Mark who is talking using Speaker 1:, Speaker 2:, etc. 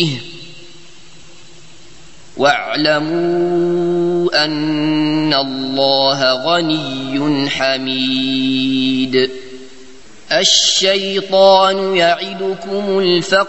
Speaker 1: واعلموا أن الله غني حميد. الشيطان يعدكم الفقر